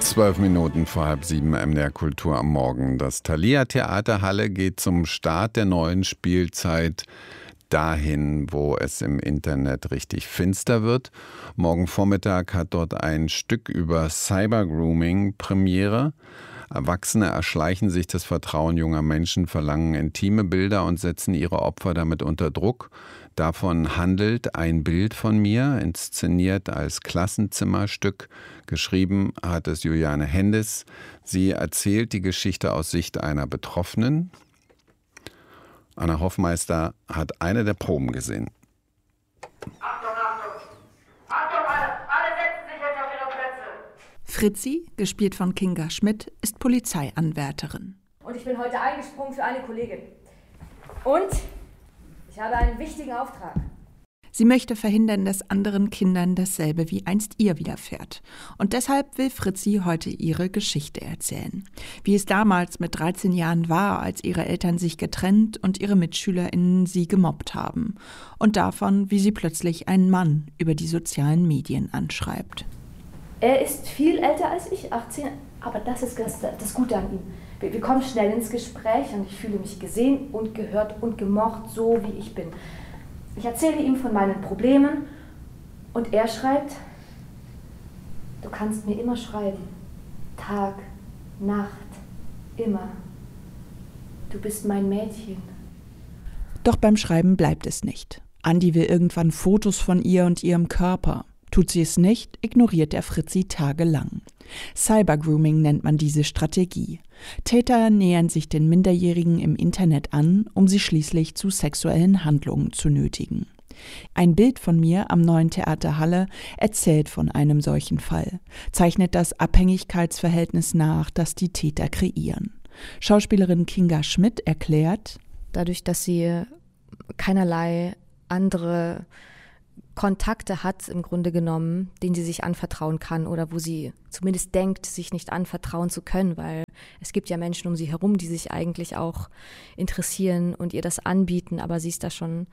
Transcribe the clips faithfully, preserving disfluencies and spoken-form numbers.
Zwölf Minuten vor halb sieben M D R Kultur am Morgen. Das Thalia Theater Halle geht zum Start der neuen Spielzeit dahin, wo es im Internet richtig finster wird. Morgen Vormittag hat dort ein Stück über Cybergrooming Premiere. Erwachsene erschleichen sich das Vertrauen junger Menschen, verlangen intime Bilder und setzen ihre Opfer damit unter Druck. Davon handelt Ein Bild von mir, inszeniert als Klassenzimmerstück. Geschrieben hat es Juliane Hendes. Sie erzählt die Geschichte aus Sicht einer Betroffenen. Anna Hoffmeister hat eine der Proben gesehen. Achtung, Achtung! Achtung, alle! Alle setzen sich jetzt auf ihre Plätze! Fritzi, gespielt von Kinga Schmidt, ist Polizeianwärterin. Und ich bin heute eingesprungen für eine Kollegin. Und ich habe einen wichtigen Auftrag. Sie möchte verhindern, dass anderen Kindern dasselbe wie einst ihr widerfährt. Und deshalb will Fritzi heute ihre Geschichte erzählen. Wie es damals mit dreizehn Jahren war, als ihre Eltern sich getrennt und ihre MitschülerInnen sie gemobbt haben. Und davon, wie sie plötzlich einen Mann über die sozialen Medien anschreibt. Er ist viel älter als ich, achtzehn, aber das ist das, das Gute an ihm. Wir, wir kommen schnell ins Gespräch und ich fühle mich gesehen und gehört und gemocht, so wie ich bin. Ich erzähle ihm von meinen Problemen und er schreibt, du kannst mir immer schreiben, Tag, Nacht, immer. Du bist mein Mädchen. Doch beim Schreiben bleibt es nicht. Andi will irgendwann Fotos von ihr und ihrem Körper. Tut sie es nicht, ignoriert er Fritzi tagelang. Cybergrooming nennt man diese Strategie. Täter nähern sich den Minderjährigen im Internet an, um sie schließlich zu sexuellen Handlungen zu nötigen. Ein Bild von mir am Neuen Theater Halle erzählt von einem solchen Fall, zeichnet das Abhängigkeitsverhältnis nach, das die Täter kreieren. Schauspielerin Kinga Schmidt erklärt: Dadurch, dass sie keinerlei andere Kontakte hat, im Grunde genommen, denen sie sich anvertrauen kann oder wo sie zumindest denkt, sich nicht anvertrauen zu können, weil es gibt ja Menschen um sie herum, die sich eigentlich auch interessieren und ihr das anbieten, aber sie ist da schon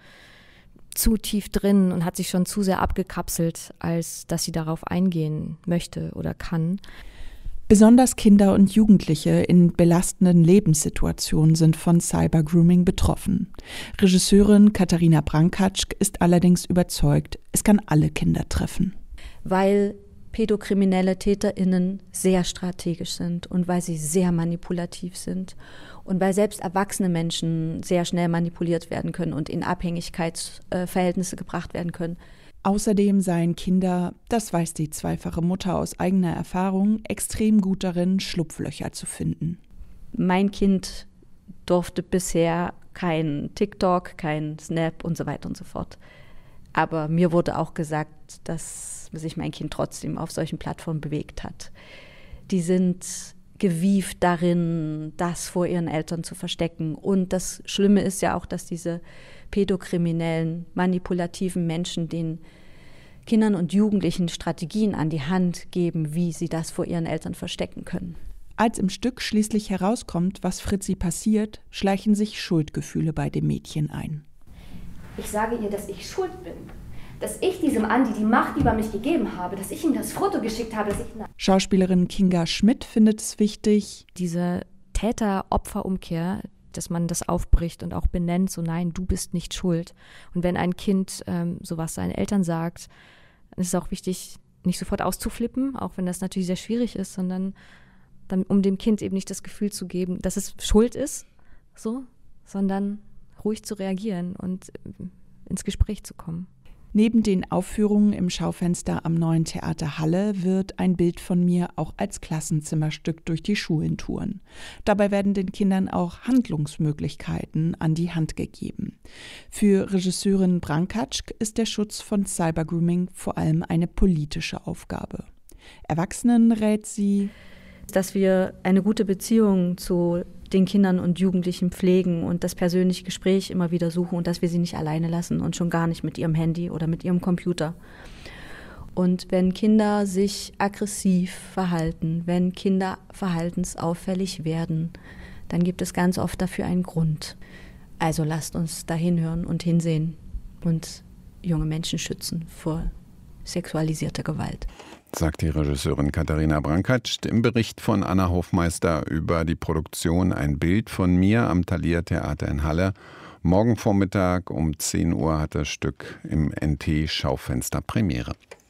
zu tief drin und hat sich schon zu sehr abgekapselt, als dass sie darauf eingehen möchte oder kann. Besonders Kinder und Jugendliche in belastenden Lebenssituationen sind von Cybergrooming betroffen. Regisseurin Katharina Brankatschk ist allerdings überzeugt, es kann alle Kinder treffen. Weil pädokriminelle TäterInnen sehr strategisch sind und weil sie sehr manipulativ sind und weil selbst erwachsene Menschen sehr schnell manipuliert werden können und in Abhängigkeitsverhältnisse gebracht werden können. Außerdem seien Kinder, das weiß die zweifache Mutter aus eigener Erfahrung, extrem gut darin, Schlupflöcher zu finden. Mein Kind durfte bisher kein TikTok, kein Snap und so weiter und so fort. Aber mir wurde auch gesagt, dass sich mein Kind trotzdem auf solchen Plattformen bewegt hat. Die sind gewieft darin, das vor ihren Eltern zu verstecken. Und das Schlimme ist ja auch, dass diese pädokriminellen, manipulativen Menschen den Kindern und Jugendlichen Strategien an die Hand geben, wie sie das vor ihren Eltern verstecken können. Als im Stück schließlich herauskommt, was Fritzi passiert, schleichen sich Schuldgefühle bei dem Mädchen ein. Ich sage ihr, dass ich schuld bin. Dass ich diesem Andi die Macht über mich gegeben habe, dass ich ihm das Foto geschickt habe, dass ich... Schauspielerin Kinga Schmidt findet es wichtig, diese Täter-Opfer-Umkehr, dass man das aufbricht und auch benennt, so nein, du bist nicht schuld. Und wenn ein Kind ähm, sowas seinen Eltern sagt, dann ist es auch wichtig, nicht sofort auszuflippen, auch wenn das natürlich sehr schwierig ist, sondern dann, um dem Kind eben nicht das Gefühl zu geben, dass es schuld ist, so, sondern ruhig zu reagieren und äh, ins Gespräch zu kommen. Neben den Aufführungen im Schaufenster am Neuen Theater Halle wird Ein Bild von mir auch als Klassenzimmerstück durch die Schulen touren. Dabei werden den Kindern auch Handlungsmöglichkeiten an die Hand gegeben. Für Regisseurin Brankatschk ist der Schutz von Cybergrooming vor allem eine politische Aufgabe. Erwachsenen rät sie, dass wir eine gute Beziehung zu den Kindern und Jugendlichen pflegen und das persönliche Gespräch immer wieder suchen und dass wir sie nicht alleine lassen und schon gar nicht mit ihrem Handy oder mit ihrem Computer. Und wenn Kinder sich aggressiv verhalten, wenn Kinder verhaltensauffällig werden, dann gibt es ganz oft dafür einen Grund. Also lasst uns da hinhören und hinsehen und junge Menschen schützen vor sexualisierte Gewalt. Sagt die Regisseurin Katharina Brankatsch im Bericht von Anna Hofmeister über die Produktion Ein Bild von mir am Thalia Theater in Halle. Morgen Vormittag um zehn Uhr hat das Stück im N T-Schaufenster Premiere.